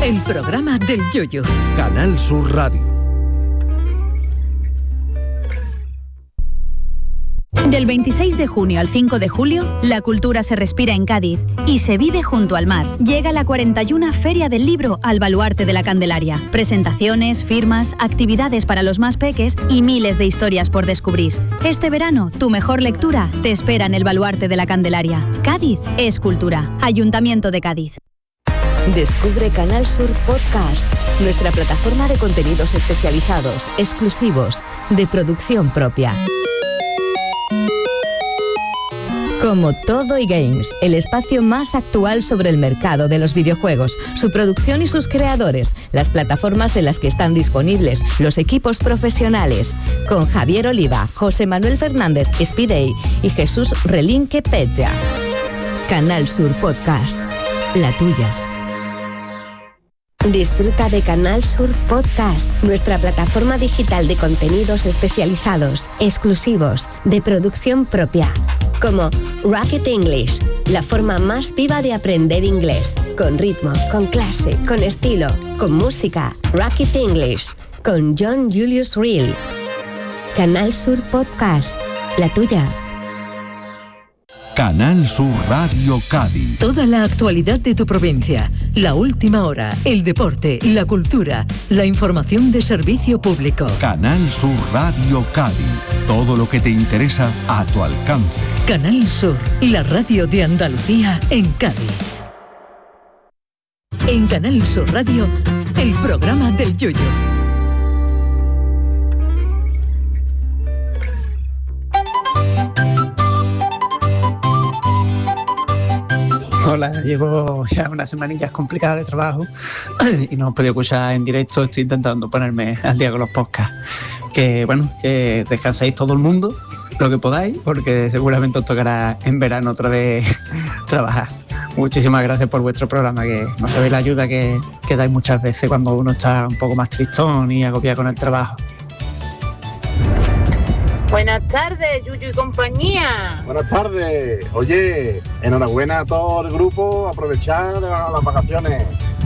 el programa del Yoyo. Canal Sur Radio. Del 26 de junio al 5 de julio, la cultura se respira en Cádiz y se vive junto al mar. Llega la 41 Feria del Libro al Baluarte de la Candelaria. Presentaciones, firmas, actividades para los más peques y miles de historias por descubrir. Este verano, tu mejor lectura te espera en el Baluarte de la Candelaria. Cádiz es cultura. Ayuntamiento de Cádiz. Descubre Canal Sur Podcast, nuestra plataforma de contenidos especializados, exclusivos, de producción propia. Como Todo y Games, el espacio más actual sobre el mercado de los videojuegos, su producción y sus creadores, las plataformas en las que están disponibles, los equipos profesionales, con Javier Oliva, José Manuel Fernández Spidey y Jesús Relinque Pezza. Canal Sur Podcast, la tuya. Disfruta de Canal Sur Podcast, nuestra plataforma digital de contenidos especializados, exclusivos, de producción propia. Como Rocket English, la forma más viva de aprender inglés, con ritmo, con clase, con estilo, con música. Rocket English, con John Julius Reel. Canal Sur Podcast, la tuya. Canal Sur Radio Cádiz. Toda la actualidad de tu provincia, la última hora, el deporte, la cultura, la información de servicio público. Canal Sur Radio Cádiz. Todo lo que te interesa a tu alcance. Canal Sur, la radio de Andalucía en Cádiz. En Canal Sur Radio, el programa del Yoyo. Hola, llevo ya unas semanillas complicadas de trabajo y no he podido escuchar en directo. Estoy intentando ponerme al día con los podcasts. Que bueno, que descanséis todo el mundo, lo que podáis, porque seguramente os tocará en verano otra vez trabajar. Muchísimas gracias por vuestro programa, que no sabéis la ayuda que dais muchas veces cuando uno está un poco más tristón y agobiado con el trabajo. Buenas tardes, Yuyu y compañía. Buenas tardes. Oye, enhorabuena a todo el grupo, aprovechar de las vacaciones.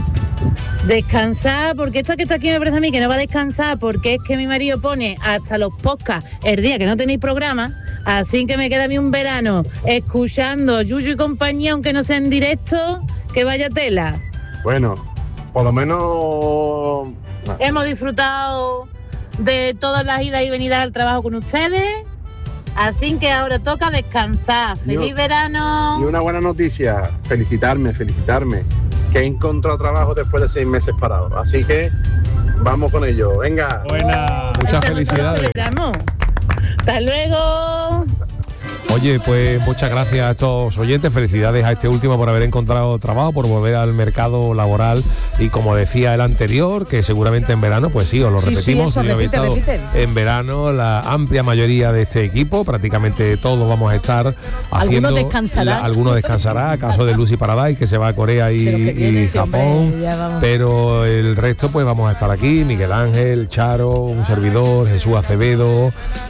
Descansar, porque esta que está aquí me parece a mí que no va a descansar, porque es que mi marido pone hasta los podcasts el día que no tenéis programa, así que me queda a mí un verano escuchando Yuyu y compañía, aunque no sea en directo, que vaya tela. Bueno, por lo menos... Hemos disfrutado de todas las idas y venidas al trabajo con ustedes, así que ahora toca descansar. ¡Feliz verano! Y una buena noticia, felicitarme, que he encontrado trabajo después de 6 meses parado, así que vamos con ello, venga. Buena, muchas felicidades. Hasta luego. Oye, pues muchas gracias a estos oyentes, felicidades a este último por haber encontrado trabajo, por volver al mercado laboral y como decía el anterior, que seguramente en verano, pues sí, os lo repetimos, repiten. En verano la amplia mayoría de este equipo, prácticamente todos vamos a estar haciendo... Algunos descansará, caso de Lucy Paradise, que se va a Corea y Japón, pero el resto pues vamos a estar aquí, Miguel Ángel, Charo, un servidor, Jesús Acevedo,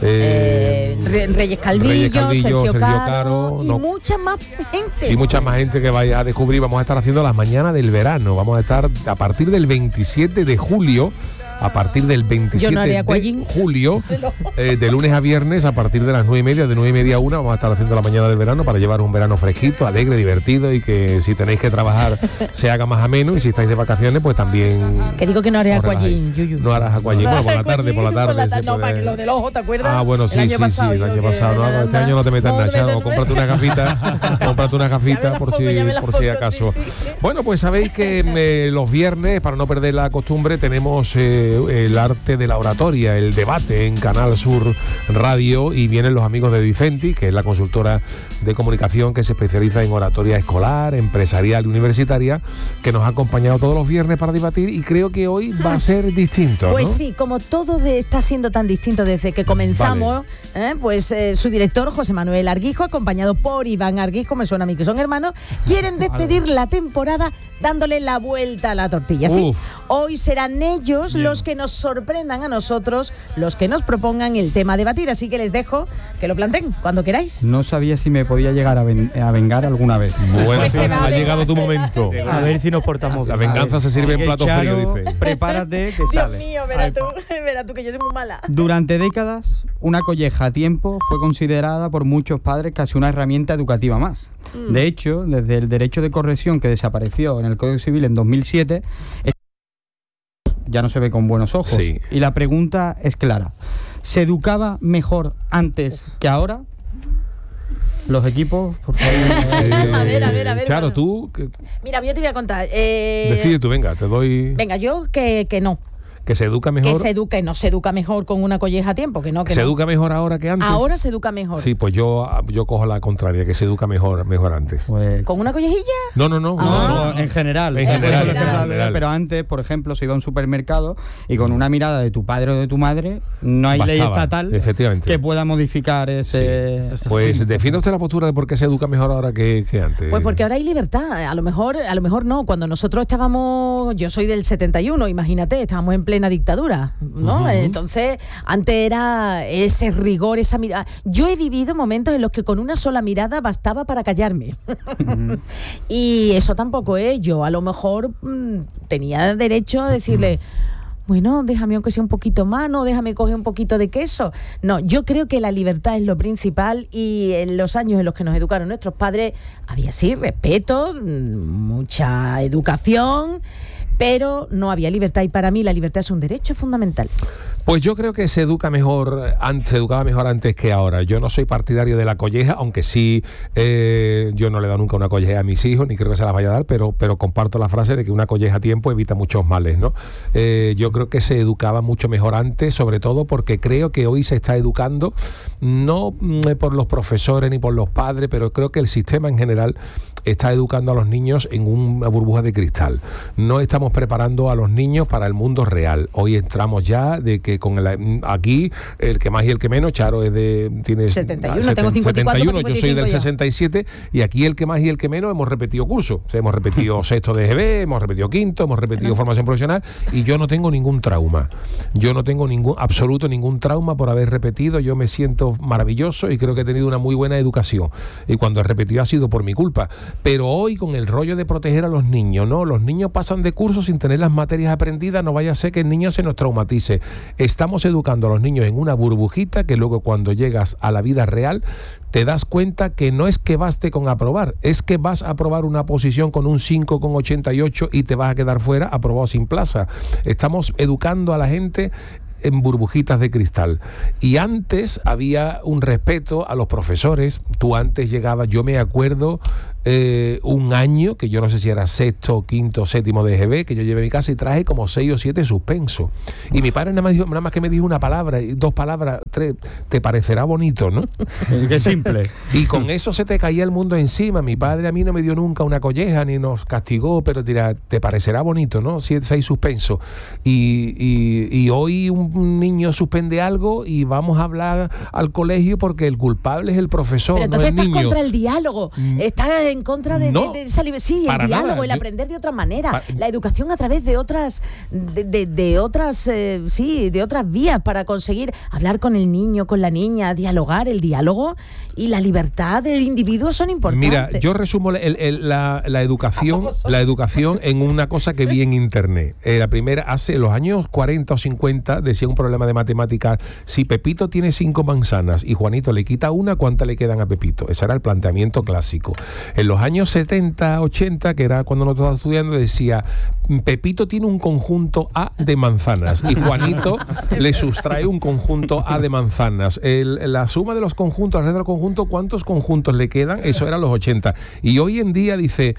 Reyes Calvillo, Sergio Caro y no, mucha más gente. Y mucha más gente que vaya a descubrir. Vamos a estar haciendo las mañanas del verano. Vamos a estar a partir del 27 de julio. A partir del 27 de julio, de lunes a viernes, a partir de las 9:30, de 9:30 a 1, vamos a estar haciendo la mañana del verano para llevar un verano fresquito, alegre, divertido y que si tenéis que trabajar se haga más ameno y si estáis de vacaciones, pues también... Que digo que no haré aquagym, Yuyu. No harás aquagym, bueno, por la tarde. No, para que lo del ojo, ¿te acuerdas? Ah, bueno, sí, el año pasado, no, este año no te metas en nada, cómprate una gafita por si acaso. Sí. Bueno, pues sabéis que los viernes, para no perder la costumbre, tenemos... el arte de la oratoria, el debate en Canal Sur Radio y vienen los amigos de Vicenti, que es la consultora de comunicación que se especializa en oratoria escolar, empresarial y universitaria, que nos ha acompañado todos los viernes para debatir y creo que hoy va a ser distinto, Pues ¿no? sí, como todo está siendo tan distinto desde que comenzamos, vale. Su director, José Manuel Arguijo, acompañado por Iván Arguijo, me suena a mí que son hermanos, quieren despedir la temporada dándole la vuelta a la tortilla. ¿Sí? Hoy serán ellos los que nos sorprendan a nosotros, los que nos propongan el tema a debatir, así que les dejo que lo planteen cuando queráis. No sabía si me podía llegar a vengar alguna vez. Bueno, pues ha llegado tu momento. A ver si nos portamos bien. La venganza se sirve en plato frío, dice. Prepárate que sale. Dios mío, verá tú que yo soy muy mala. Durante décadas, una colleja a tiempo fue considerada por muchos padres casi una herramienta educativa más. De hecho, desde el derecho de corrección que desapareció en el Código Civil en 2007, ya no se ve con buenos ojos. Sí. Y la pregunta es clara. ¿Se educaba mejor antes que ahora? Los equipos, por favor. A ver. Charo, tú... Mira, yo te voy a contar. Decide tú, venga, te doy... Venga, yo que no. ¿Que se educa mejor? Que se educa, no se educa mejor con una colleja a tiempo, que no. ¿Se educa mejor ahora que antes? Ahora se educa mejor. Sí, pues yo cojo la contraria, que se educa mejor antes. Pues... ¿Con una collejilla? No. En general. En general. Pero antes, por ejemplo, se iba a un supermercado y con una mirada de tu padre o de tu madre, no hay ley estatal que pueda modificar ese... Sí. Pues defiende usted la postura de por qué se educa mejor ahora que antes. Pues porque ahora hay libertad. A lo mejor no. Cuando nosotros estábamos, yo soy del 71, imagínate, estábamos en plena dictadura, ¿no? Uh-huh. Entonces, antes era ese rigor, esa mirada. Yo he vivido momentos en los que con una sola mirada bastaba para callarme. Uh-huh. Y eso tampoco es. Yo a lo mejor tenía derecho a decirle, bueno, déjame aunque sea un poquito más, no, déjame coger un poquito de queso. No, yo creo que la libertad es lo principal, y en los años en los que nos educaron nuestros padres había sí respeto, mucha educación, pero no había libertad, y para mí la libertad es un derecho fundamental. Pues yo creo que se educaba mejor antes que ahora. Yo no soy partidario de la colleja, aunque sí, yo no le he dado nunca una colleja a mis hijos, ni creo que se las vaya a dar, pero comparto la frase de que una colleja a tiempo evita muchos males, ¿no? Yo creo que se educaba mucho mejor antes, sobre todo porque creo que hoy se está educando, no por los profesores ni por los padres, pero creo que el sistema en general está educando a los niños en una burbuja de cristal. No estamos preparando a los niños para el mundo real. Hoy entramos ya de que aquí el que más y el que menos, Charo tiene 71, tengo 54, 71, yo soy del 67, y aquí el que más y el que menos hemos repetido curso. O sea, hemos repetido sexto de GB, hemos repetido quinto, hemos repetido formación profesional, y yo no tengo ningún trauma. Yo no tengo ningún trauma por haber repetido. Yo me siento maravilloso y creo que he tenido una muy buena educación. Y cuando he repetido ha sido por mi culpa. Pero hoy, con el rollo de proteger a los niños, ¿no? Los niños pasan de curso sin tener las materias aprendidas, no vaya a ser que el niño se nos traumatice. Estamos educando a los niños en una burbujita que luego, cuando llegas a la vida real, te das cuenta que no es que baste con aprobar, es que vas a aprobar una posición con un 5,88 y te vas a quedar fuera, aprobado sin plaza. Estamos educando a la gente en burbujitas de cristal. Y antes había un respeto a los profesores. Tú antes llegabas, yo me acuerdo un año, que yo no sé si era sexto, quinto, séptimo de GB, que yo llevé a mi casa y traje como 6 o 7 suspensos. Y mi padre nada más que me dijo una palabra, 2 palabras, 3, te parecerá bonito, ¿no? Qué simple. Y con eso se te caía el mundo encima. Mi padre a mí no me dio nunca una colleja, ni nos castigó, pero dirá, te parecerá bonito, ¿no? 6 suspensos. Y hoy un niño suspende algo y vamos a hablar al colegio porque el culpable es el profesor, pero entonces no el niño. Estás contra el diálogo, estás en contra de esa libertad. Sí, el diálogo, nada. El aprender de otra manera, la educación a través de otras de otras vías para conseguir hablar con el niño, con la niña, dialogar. El diálogo y la libertad del individuo son importantes. Mira, yo resumo la educación en una cosa que vi en internet. La primera, hace los años 40 o 50, decía un problema de matemáticas: si Pepito tiene 5 manzanas y Juanito le quita una, ¿cuántas le quedan a Pepito? Ese era el planteamiento clásico. En los años 70, 80, que era cuando nosotros estábamos estudiando, decía: Pepito tiene un conjunto A de manzanas y Juanito le sustrae un conjunto A de manzanas. La suma de los conjuntos, alrededor del conjunto, ¿cuántos conjuntos le quedan? Eso era los 80. Y hoy en día dice,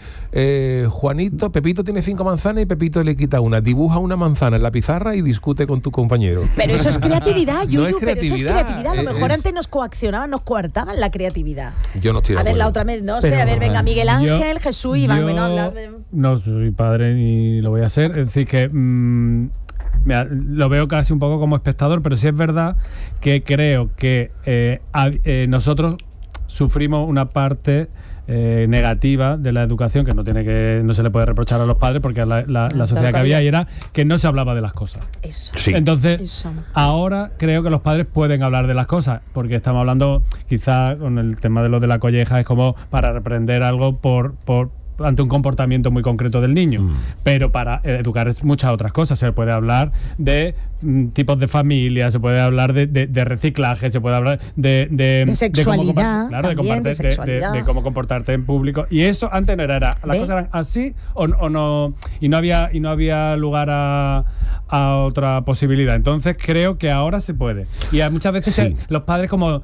Pepito tiene 5 manzanas y Pepito le quita una. Dibuja una manzana en la pizarra y discute con tu compañero. Pero eso es creatividad, Yuyu, no es pero eso es creatividad. A lo mejor es... antes nos coaccionaban, nos coartaban la creatividad. Yo no estoy de acuerdo. A ver, la otra vez, no sé, a ver, venga, Miguel Ángel, Jesús, Iván, bueno, hablar de... No soy padre ni lo voy a hacer, es decir que mira, lo veo casi un poco como espectador, pero sí es verdad que creo que nosotros sufrimos una parte negativa de la educación, que no se le puede reprochar a los padres, porque la sociedad que había era que no se hablaba de las cosas. Eso. Sí. Entonces, ahora creo que los padres pueden hablar de las cosas, porque estamos hablando, quizá con el tema de lo de la colleja, es como para reprender algo ante un comportamiento muy concreto del niño, pero para educar es muchas otras cosas. Se puede hablar de tipos de familia, se puede hablar de reciclaje, se puede hablar de sexualidad, de cómo comportarte en público, y eso antes no era las cosas eran así o no, y no había lugar a otra posibilidad. Entonces creo que ahora se puede, y muchas veces los padres como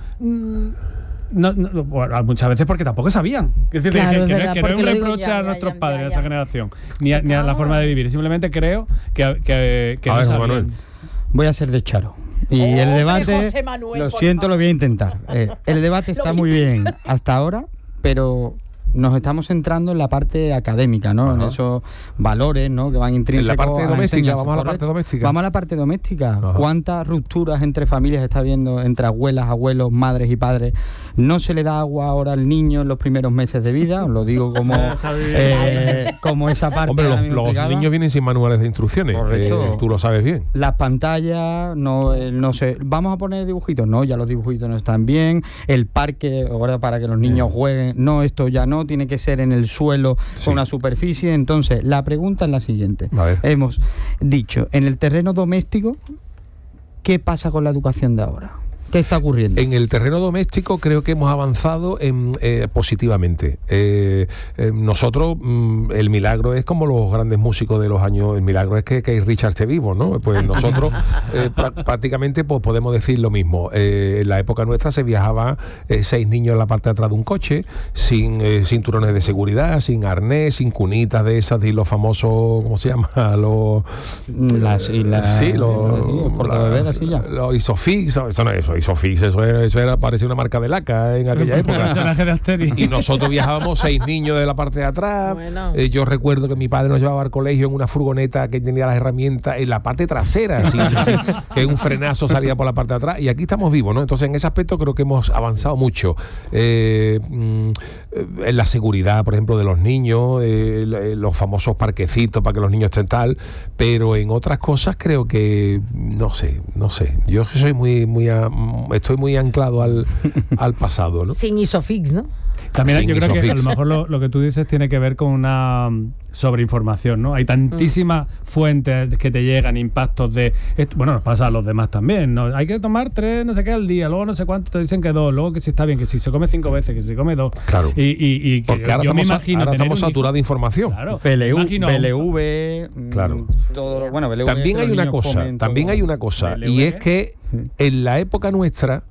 bueno, muchas veces porque tampoco sabían. Es decir, claro, que verdad, no es un reproche a nuestros padres de esa generación, ni a la forma de vivir. Simplemente creo que no sabían. Voy a ser de Charo. Y el debate, José Manuel, lo siento, lo voy a intentar. El debate está muy bien hasta ahora, pero nos estamos centrando en la parte académica, ¿no? En esos valores, ¿no? Que van intrínsecos. En la parte doméstica, vamos a la parte doméstica. Vamos a la parte doméstica. ¿Cuántas rupturas entre familias está habiendo, entre abuelas, abuelos, madres y padres? No se le da agua ahora al niño en los primeros meses de vida, os lo digo como esa parte. Hombre, los niños vienen sin manuales de instrucciones. Correcto. Tú lo sabes bien. Las pantallas, no sé, vamos a poner dibujitos, no, ya los dibujitos no están bien. El parque, ahora para que los niños jueguen, no, esto ya no, tiene que ser en el suelo con una superficie. Entonces, la pregunta es la siguiente. Hemos dicho, en el terreno doméstico, ¿qué pasa con la educación de ahora? ¿Qué está ocurriendo? En el terreno doméstico creo que hemos avanzado positivamente. Nosotros, el milagro es como los grandes músicos de los años, el milagro es que Keith Richards esté vivo, ¿no? Pues nosotros prácticamente pues, podemos decir lo mismo. En la época nuestra se viajaba 6 niños en la parte de atrás de un coche, sin cinturones de seguridad, sin arnés, sin cunitas de esas, y los famosos, ¿cómo se llama? Los Isofix, eso no es eso. Isofix, eso era parecía una marca de laca en aquella época. Personaje de Asterix. Y nosotros viajábamos 6 niños de la parte de atrás. Bueno. Yo recuerdo que mi padre nos llevaba al colegio en una furgoneta que tenía las herramientas en la parte trasera, así, que un frenazo salía por la parte de atrás. Y aquí estamos vivos, ¿no? Entonces, en ese aspecto creo que hemos avanzado mucho. En la seguridad, por ejemplo, de los niños, los famosos parquecitos para que los niños estén tal. Pero en otras cosas creo que no sé. Yo soy estoy muy anclado al pasado, ¿no? Sin Isofix, ¿no? También yo creo que a lo mejor lo que tú dices tiene que ver con una sobreinformación, ¿no? Hay tantísimas fuentes que te llegan, impactos de... Bueno, nos pasa a los demás también, ¿no? Hay que tomar 3, no sé qué al día, luego no sé cuánto te dicen que 2, luego que si está bien, que si se come 5 veces, que si se come 2. Claro. Y porque ahora estamos saturados de información. Claro. BLV, claro. Todo, bueno, BLV, también hay una cosa, BLV, y es que en la época nuestra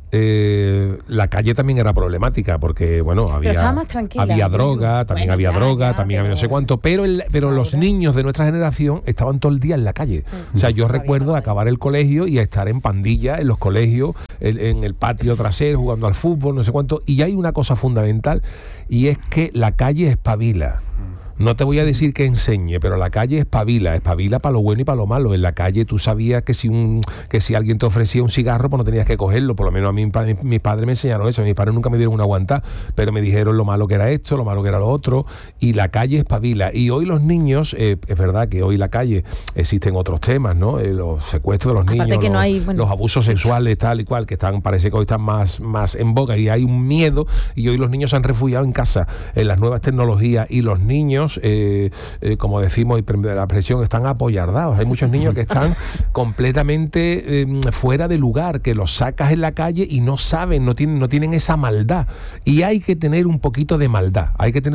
la calle también era problemática porque bueno había droga, también había droga, también había no sé cuánto, pero los niños de nuestra generación estaban todo el día en la calle. O sea, yo recuerdo acabar el colegio y estar en pandilla en los colegios, en el patio trasero jugando al fútbol, no sé cuánto. Y hay una cosa fundamental, y es que la calle espabila. No te voy a decir que enseñe, pero la calle espabila para lo bueno y para lo malo. En la calle tú sabías que si alguien te ofrecía un cigarro, pues no tenías que cogerlo. Por lo menos a mí mis padres me enseñaron eso. Mis padres nunca me dieron una aguantada, pero me dijeron lo malo que era esto, lo malo que era lo otro. Y la calle espabila. Y hoy los niños, es verdad que hoy en la calle existen otros temas, ¿no? Los secuestros de los niños, los abusos sexuales, tal y cual, que parece que hoy están más en boga, y hay un miedo. Y hoy los niños se han refugiado en casa, en las nuevas tecnologías, y los niños, como decimos, y la expresión, están apoyardados. Hay muchos niños que están completamente fuera de lugar, que los sacas en la calle y no saben, no tienen esa maldad. Y hay que tener un poquito de maldad.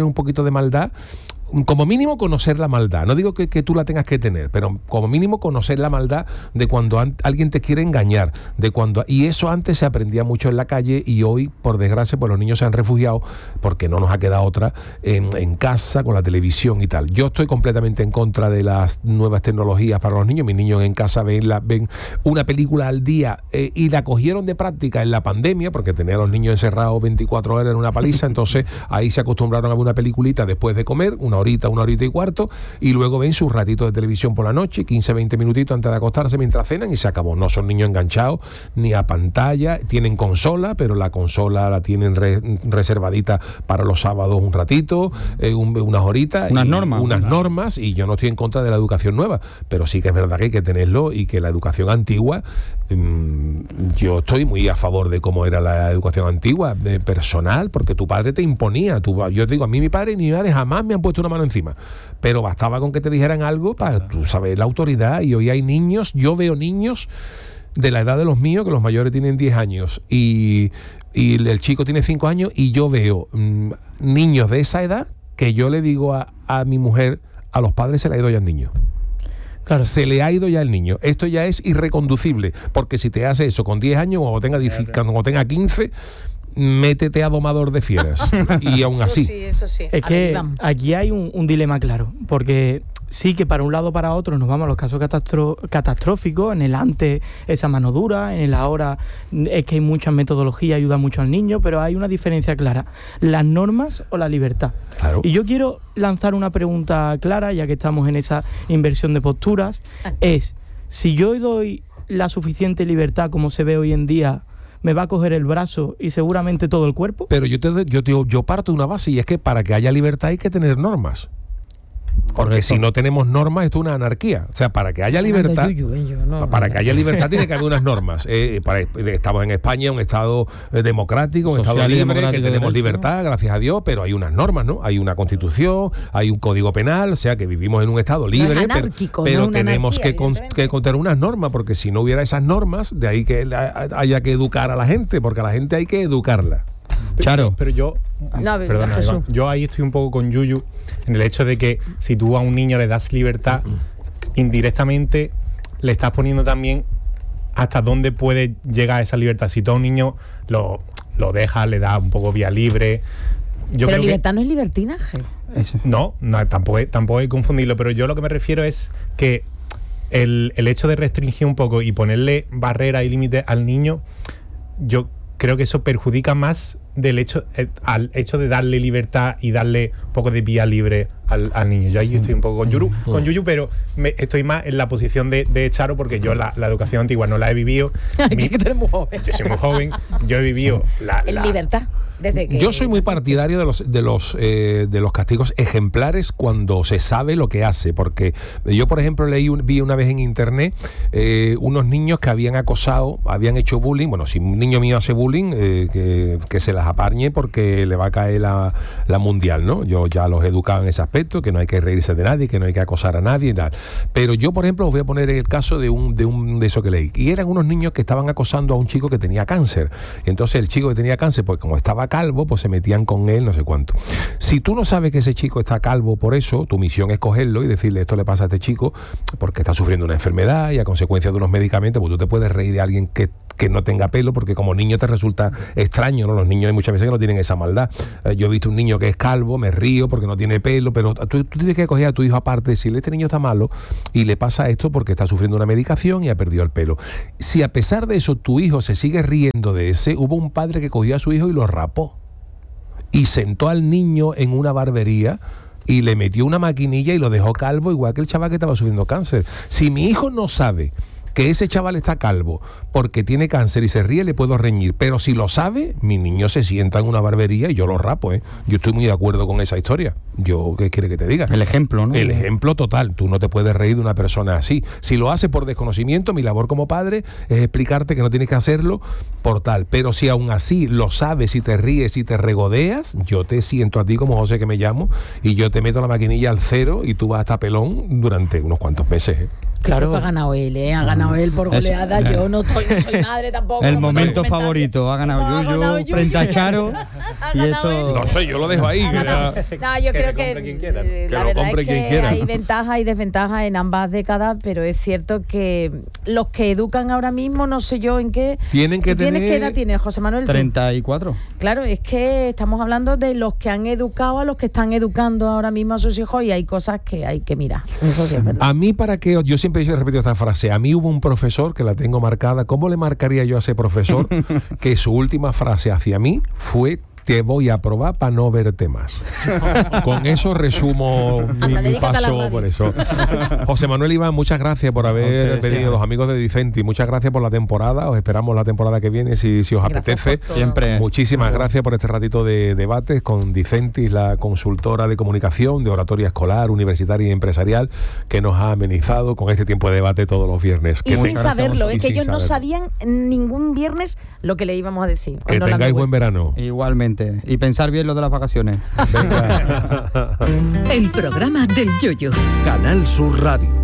Como mínimo conocer la maldad. No digo que tú la tengas que tener, pero como mínimo conocer la maldad de cuando alguien te quiere engañar, y eso antes se aprendía mucho en la calle, y hoy, por desgracia, pues los niños se han refugiado, porque no nos ha quedado otra, en casa, con la televisión y tal. Yo estoy completamente en contra de las nuevas tecnologías para los niños. Mis niños en casa ven una película al día, y la cogieron de práctica en la pandemia, porque tenía a los niños encerrados 24 horas en una paliza. Entonces ahí se acostumbraron a ver una peliculita después de comer, una horita y cuarto, y luego ven sus ratitos de televisión por la noche, 15-20 minutitos antes de acostarse mientras cenan, y se acabó. No son niños enganchados ni a pantalla, tienen consola, pero la consola la tienen reservadita para los sábados un ratito, unas horitas, unas normas, y yo no estoy en contra de la educación nueva, pero sí que es verdad que hay que tenerlo, y que la educación antigua, yo estoy muy a favor de cómo era la educación antigua, personal, porque tu padre te imponía. Yo te digo, a mí mi padre y mi madre jamás me han puesto una mano encima, pero bastaba con que te dijeran algo para tú saber la autoridad. Y hoy hay niños, yo veo niños de la edad de los míos, que los mayores tienen 10 años y el chico tiene 5 años, y yo veo niños de esa edad que yo le digo a mi mujer, a los padres se le ha ido ya el niño. Claro. Se le ha ido ya el niño. Esto ya es irreconducible, porque si te hace eso con 10 años, cuando tenga 15, métete a domador de fieras. Y aún así. Eso sí. Es que aquí hay un dilema claro, porque sí que para un lado o para otro nos vamos a los casos catastróficos, en el antes esa mano dura, en el ahora es que hay muchas metodologías, ayuda mucho al niño, pero hay una diferencia clara: las normas o la libertad. Claro. Y yo quiero lanzar una pregunta clara, ya que estamos en esa inversión de posturas, es: si yo doy la suficiente libertad como se ve hoy en día, ¿me va a coger el brazo y seguramente todo el cuerpo? Pero yo parto de una base, y es que para que haya libertad hay que tener normas. Porque si no tenemos normas, esto es una anarquía. O sea, para que haya libertad, que haya libertad tiene que haber unas normas. Estamos en España, un Estado democrático, un Estado libre, que tenemos libertad, gracias a Dios, pero hay unas normas, ¿no? Hay una Constitución, hay un Código Penal, o sea, que vivimos en un Estado libre, pero tenemos que contener unas normas, porque si no hubiera esas normas, de ahí que haya que educar a la gente, porque a la gente hay que educarla. Claro. Pero yo ahí estoy un poco con Yuyu, en el hecho de que si tú a un niño le das libertad, indirectamente le estás poniendo también hasta dónde puede llegar esa libertad. Si tú a un niño lo dejas, le das un poco vía libre. Pero libertad no es libertinaje. No, tampoco hay que confundirlo, pero yo lo que me refiero es que el hecho de restringir un poco y ponerle barreras y límites al niño, yo creo que eso perjudica más al hecho de darle libertad y darle un poco de vía libre al niño. Yo ahí estoy un poco con Yuyu, pero estoy más en la posición de Charo, porque yo la educación antigua no la he vivido. Que tú eres muy joven. Yo soy muy joven, yo he vivido la libertad. Yo soy muy partidario de los castigos ejemplares cuando se sabe lo que hace, porque yo, por ejemplo, vi una vez en internet unos niños que habían acosado, habían hecho bullying. Bueno, si un niño mío hace bullying, que se las apañe, porque le va a caer la mundial, ¿no? Yo ya los he educado en ese aspecto, que no hay que reírse de nadie, que no hay que acosar a nadie y tal. Pero yo, por ejemplo, os voy a poner el caso de eso que leí. Y eran unos niños que estaban acosando a un chico que tenía cáncer. Entonces el chico que tenía cáncer, pues como estaba calvo, pues se metían con él, no sé cuánto. Si tú no sabes que ese chico está calvo por eso, tu misión es cogerlo y decirle: esto le pasa a este chico porque está sufriendo una enfermedad y a consecuencia de unos medicamentos. Pues tú te puedes reír de alguien que no tenga pelo, porque como niño te resulta extraño, ¿no? Los niños hay muchas veces que no tienen esa maldad. Yo he visto un niño que es calvo, me río porque no tiene pelo, pero tú tienes que coger a tu hijo aparte y decirle: este niño está malo y le pasa esto porque está sufriendo una medicación y ha perdido el pelo. Si a pesar de eso tu hijo se sigue riendo de ese, hubo un padre que cogió a su hijo y lo rapó y sentó al niño en una barbería y le metió una maquinilla y lo dejó calvo, igual que el chaval que estaba sufriendo cáncer. Si mi hijo no sabe que ese chaval está calvo porque tiene cáncer y se ríe, le puedo reñir, pero si lo sabe, mi niño se sienta en una barbería y yo lo rapo, ¿eh? Yo estoy muy de acuerdo con esa historia. Yo, ¿qué quiere que te diga? El ejemplo, ¿no? El ejemplo total. Tú no te puedes reír de una persona así. Si lo hace por desconocimiento, mi labor como padre es explicarte que no tienes que hacerlo por tal. Pero si aún así lo sabes y te ríes y te regodeas, yo te siento a ti como José, que me llamo, y yo te meto la maquinilla al cero y tú vas hasta pelón durante unos cuantos meses, ¿eh? Claro. Creo que ha ganado él, ¿eh? Ha ganado él por goleada. Yo no soy madre tampoco. El momento favorito. Ha ganado Yuyu frente a Charo. Y esto... No sé, yo lo dejo ahí. No, yo creo que la verdad es que hay ventajas y desventajas en ambas décadas, pero es cierto que los que educan ahora mismo, no sé yo en qué... Tienen que tener... ¿Qué edad tienes, José Manuel? 34. Claro, es que estamos hablando de los que han educado a los que están educando ahora mismo a sus hijos, y hay cosas que hay que mirar. Eso sí es verdad. A mí, para que... Yo siempre he repetido esta frase. A mí hubo un profesor que la tengo marcada. ¿Cómo le marcaría yo a ese profesor que su última frase hacia mí fue te voy a probar para no verte más. Con eso resumo mi paso por eso. José Manuel Iván, muchas gracias por haber venido, los amigos de Dicenti, muchas gracias por la temporada, os esperamos la temporada que viene si os apetece. Siempre. Muchísimas gracias por este ratito de debates con Dicenti, la consultora de comunicación, de oratoria escolar, universitaria y empresarial, que nos ha amenizado con este tiempo de debate todos los viernes. Y sin saberlo, que ellos no sabían ningún viernes lo que le íbamos a decir. Que tengáis buen verano. Igualmente. Y pensar bien lo de las vacaciones. Venga. El programa del Yoyo. Canal Sur Radio.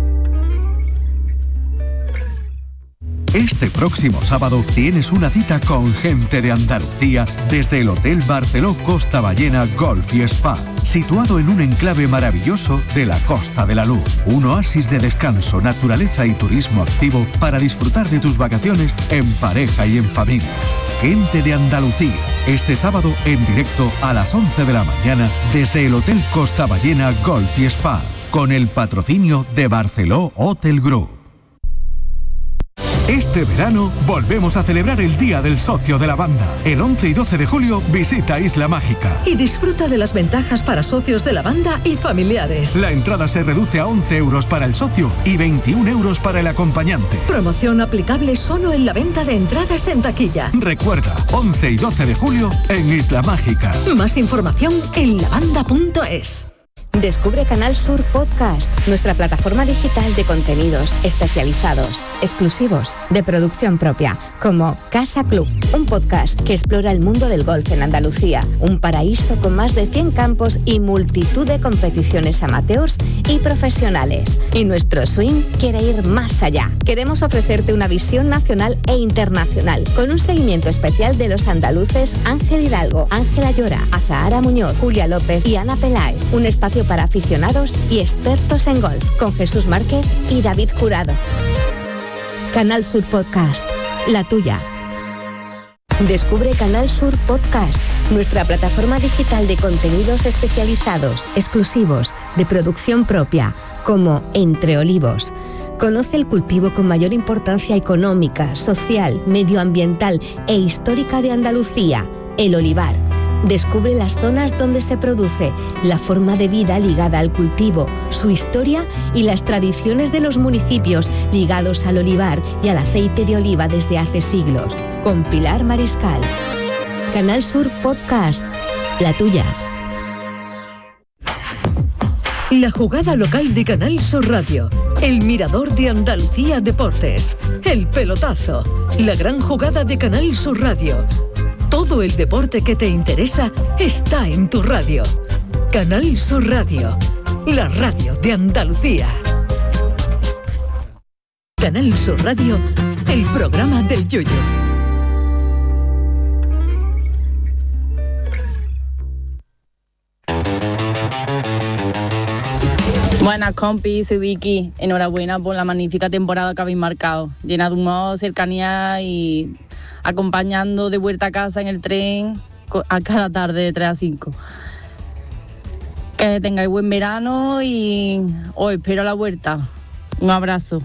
Este próximo sábado tienes una cita con gente de Andalucía desde el Hotel Barceló Costa Ballena Golf y Spa, situado en un enclave maravilloso de la Costa de la Luz. Un oasis de descanso, naturaleza y turismo activo para disfrutar de tus vacaciones en pareja y en familia. Gente de Andalucía, este sábado en directo a las 11 de la mañana desde el Hotel Costa Ballena Golf y Spa, con el patrocinio de Barceló Hotel Group. Este verano volvemos a celebrar el Día del Socio de la Banda. El 11 y 12 de julio visita Isla Mágica. Y disfruta de las ventajas para socios de la banda y familiares. La entrada se reduce a 11 euros para el socio y 21 euros para el acompañante. Promoción aplicable solo en la venta de entradas en taquilla. Recuerda, 11 y 12 de julio en Isla Mágica. Más información en lavanda.es. Descubre Canal Sur Podcast, nuestra plataforma digital de contenidos especializados, exclusivos, de producción propia, como Casa Club, un podcast que explora el mundo del golf en Andalucía, un paraíso con más de 100 campos y multitud de competiciones amateurs y profesionales. Y nuestro swing quiere ir más allá. Queremos ofrecerte una visión nacional e internacional, con un seguimiento especial de los andaluces Ángel Hidalgo, Ángela Llora, Azahara Muñoz, Julia López y Ana Peláez. Un espacio para aficionados y expertos en golf, con Jesús Márquez y David Jurado. Canal Sur Podcast, la tuya. Descubre Canal Sur Podcast, nuestra plataforma digital de contenidos especializados, exclusivos, de producción propia, como Entre Olivos. Conoce el cultivo con mayor importancia económica, social, medioambiental e histórica de Andalucía, el olivar. Descubre las zonas donde se produce, la forma de vida ligada al cultivo, su historia y las tradiciones de los municipios ligados al olivar y al aceite de oliva desde hace siglos. Con Pilar Mariscal. Canal Sur Podcast, la tuya. La jugada local de Canal Sur Radio. El mirador de Andalucía Deportes. El pelotazo. La gran jugada de Canal Sur Radio. Todo el deporte que te interesa está en tu radio. Canal Sur Radio, la radio de Andalucía. Canal Sur Radio, el programa del Yoyo. Buenas compis, soy Vicky. Enhorabuena por la magnífica temporada que habéis marcado, llena de humor, cercanía y acompañando de vuelta a casa en el tren a cada tarde de 3 a 5. Que tengáis buen verano y os espero a la vuelta. Un abrazo.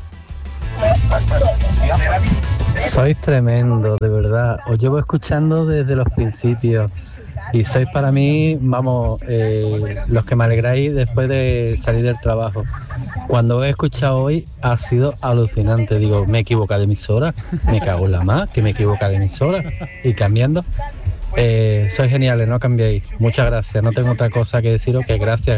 Sois tremendo, de verdad. Os llevo escuchando desde los principios y sois para mí, vamos, los que me alegráis después de salir del trabajo. Cuando os he escuchado hoy ha sido alucinante. Digo, me he equivocado de emisora, me cago en la más, que me he equivocado de emisora y cambiando. Sois geniales, no cambiéis. Muchas gracias, no tengo otra cosa que deciros que gracias.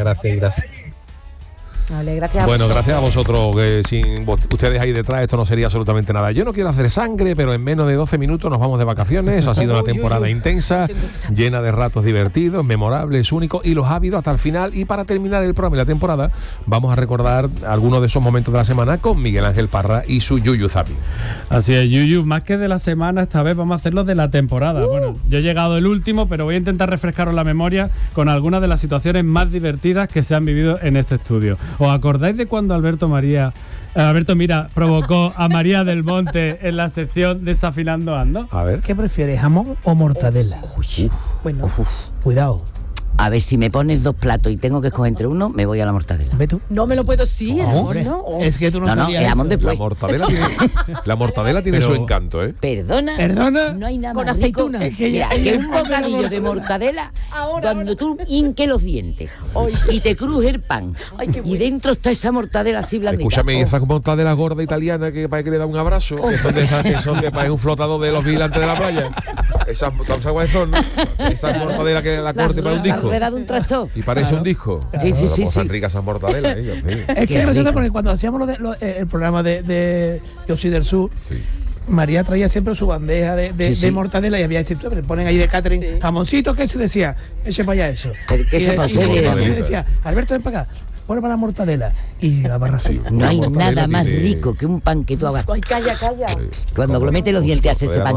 Vale, gracias. Bueno, gracias a vosotros, que sin ustedes ahí detrás esto no sería absolutamente nada. Yo no quiero hacer sangre, pero en menos de 12 minutos nos vamos de vacaciones. Ha sido una temporada intensa, llena de ratos divertidos, memorables, únicos, y los ha habido hasta el final. Y para terminar el programa y la temporada, vamos a recordar algunos de esos momentos de la semana con Miguel Ángel Parra y su Yuyu Zapi. Así es, Yuyu, más que de la semana, esta vez vamos a hacerlo de la temporada. Bueno, yo he llegado el último, pero voy a intentar refrescaros la memoria con algunas de las situaciones más divertidas que se han vivido en este estudio. ¿Os acordáis de cuando Alberto Mira provocó a María del Monte en la sección Desafinando Ando? A ver. ¿Qué prefieres, jamón o mortadela? Bueno. Cuidado. A ver, si me pones 2 platos y tengo que escoger entre uno, me voy a la mortadela. ¿Ve tú? No me lo puedo decir, ¿no? Es que tú no sabías jamón después. La mortadela tiene su encanto, ¿eh? Perdona. No hay nada con más aceituna. rico. Mira, que un bocadillo de mortadela, cuando tú hinques los dientes y te cruje el pan, y dentro está esa mortadela así blandita. Escúchame, esa mortadela gorda italiana que parece que le da un abrazo, que son de esas que son que parece un flotador de los vigilantes de la playa. Esas son, ¿no? Esa mortadela que la corte para un disco. La rueda de un tractor. Y parece un disco. Sí. Tan ricas esas mortadelas, Es que es gracioso porque cuando hacíamos el programa de Yo soy del sur, María traía siempre su bandeja de mortadela y había siempre ponen ahí de catering jamoncito, que se decía, eche para allá eso. Y decía, Alberto, ven para acá. Pon para la mortadela y la barra así. No hay nada más rico que un pan que tú hagas. Ay, calla. Cuando lo metes los dientes hace ese pan.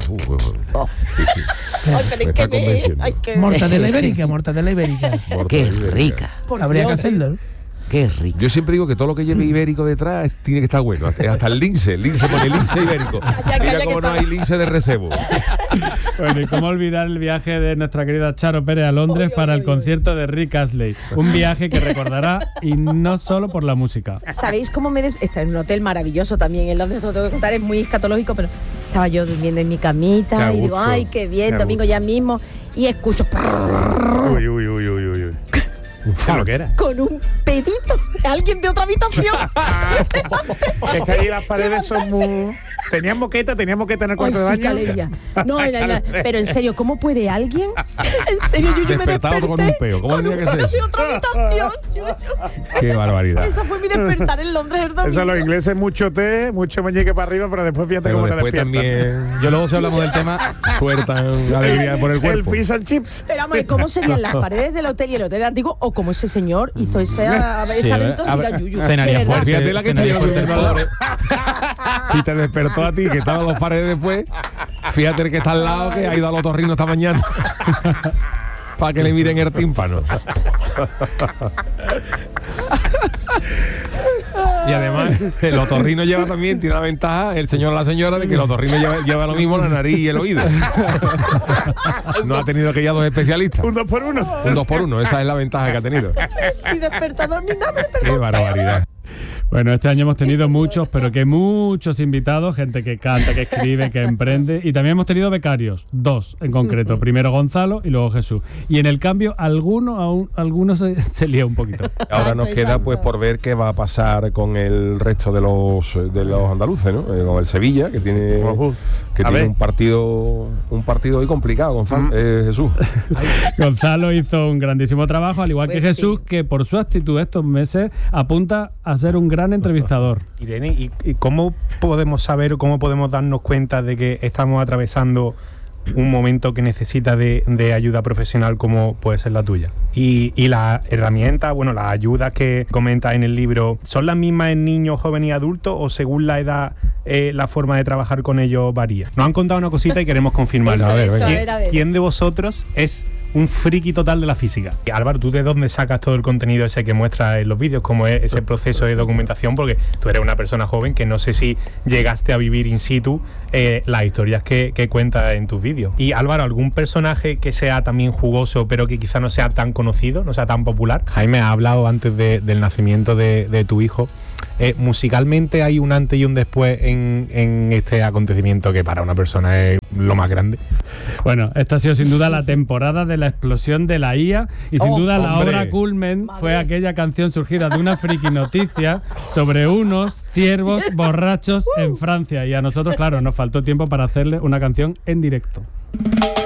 Mortadela ibérica. Qué rica. Habría que hacerlo, ¿no? Qué rico. Yo siempre digo que todo lo que lleve ibérico detrás tiene que estar bueno. Hasta el lince pone lince ibérico. Mira cómo no hay lince de recebo. Bueno, y cómo olvidar el viaje de nuestra querida Charo Pérez a Londres para el concierto de Rick Astley. Un viaje que recordará, y no solo por la música. ¿Sabéis cómo está en un hotel maravilloso también en Londres? Lo tengo que contar, es muy escatológico, pero estaba yo durmiendo en mi camita y digo, ay, qué bien, domingo ya mismo, y escucho... Uy. Lo que era. Con un pedito de alguien de otra habitación. Es que ahí las paredes son muy... Tenían moqueta en el cuarto de baño. No, pero en serio, ¿cómo puede alguien? En serio, yo me desperté con un peo. ¿Cómo tenía que ser eso? De otra habitación. Qué barbaridad. Eso fue mi despertar en Londres el domingo. Eso, los ingleses, mucho té, mucho meñique para arriba, pero después fíjate cómo te despiertas. También, yo luego si hablamos del tema, sueltan alegría por el cuerpo. El fish and chips. Esperamos, ¿cómo serían las paredes del hotel y el hotel antiguo? O como ese señor hizo esa aventosidad, Yuyu. Cenaría fuerte. Fíjate la que estoy observando. Si te despertó a ti, que estaban 2 paredes después, fíjate el que está al lado, que ha ido al otorrino esta mañana para que le miren el tímpano. Y además el otorrino tiene la ventaja, el señor o la señora, de que el otorrino lleva lo mismo la nariz y el oído. No ha tenido que ir a 2 especialistas. Un 2x1. Un 2x1, esa es la ventaja que ha tenido. Ni despertador ni nada. Qué barbaridad. Bueno, este año hemos tenido muchos invitados, gente que canta, que escribe, que emprende, y también hemos tenido becarios, 2 en concreto, primero Gonzalo y luego Jesús. Y en el cambio, algunos se lía un poquito. Ahora nos queda pues por ver qué va a pasar con el resto de los andaluces, ¿no? Con el Sevilla, que tiene un partido hoy complicado, Gonzalo, Jesús. Gonzalo hizo un grandísimo trabajo, al igual que Jesús, que por su actitud estos meses apunta a ser un gran entrevistador. Irene, ¿y cómo podemos saber o cómo podemos darnos cuenta de que estamos atravesando un momento que necesita de ayuda profesional como puede ser la tuya? Y las herramientas, las ayudas que comenta en el libro, ¿son las mismas en niños, jóvenes y adultos, o según la edad la forma de trabajar con ellos varía? Nos han contado una cosita y queremos confirmarla. A ver. ¿Quién de vosotros es un friki total de la física? Álvaro, ¿tú de dónde sacas todo el contenido ese que muestras en los vídeos? ¿Cómo es ese proceso de documentación? Porque tú eres una persona joven que no sé si llegaste a vivir in situ las historias que cuentas en tus vídeos. Y Álvaro, ¿algún personaje que sea también jugoso pero que quizá no sea tan conocido, no sea tan popular? Jaime ha hablado antes del nacimiento de tu hijo. Musicalmente hay un antes y un después en este acontecimiento que para una persona es lo más grande. Bueno, esta ha sido sin duda la temporada de la explosión de la IA, y sin duda la obra culmen fue aquella canción surgida de una friki noticia sobre unos ciervos borrachos en Francia, y a nosotros, claro, nos faltó tiempo para hacerle una canción en directo.